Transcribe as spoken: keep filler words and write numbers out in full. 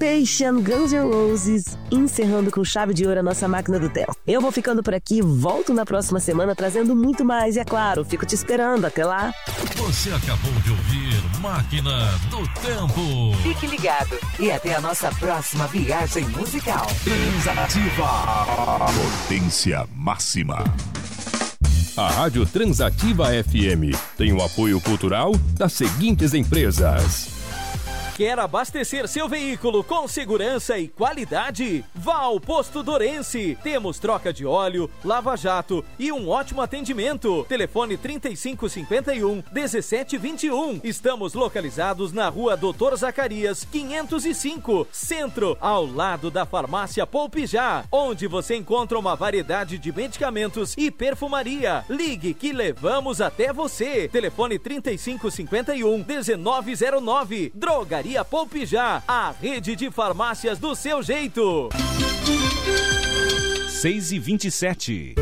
Temptation, Guns N' Roses, encerrando com chave de ouro a nossa máquina do tempo. Eu vou ficando por aqui, volto na próxima semana trazendo muito mais, e é claro, fico te esperando, até lá. Você acabou de ouvir Máquina do Tempo. Fique ligado e até a nossa próxima viagem musical. Transativa. Potência máxima. A Rádio Transativa F M tem o apoio cultural das seguintes empresas. Quer abastecer seu veículo com segurança e qualidade? Vá ao Posto Dorense. Temos troca de óleo, lava-jato e um ótimo atendimento. Telefone trinta e cinco cinquenta e um, dezessete vinte e um. Estamos localizados na rua Doutor Zacarias, quinhentos e cinco, Centro, ao lado da farmácia Poupijá, onde você encontra uma variedade de medicamentos e perfumaria. Ligue que levamos até você. Telefone trinta e cinco cinquenta e um, dezenove zero nove. Drogaria Poupijá, a rede de farmácias do seu jeito. seis e vinte e sete.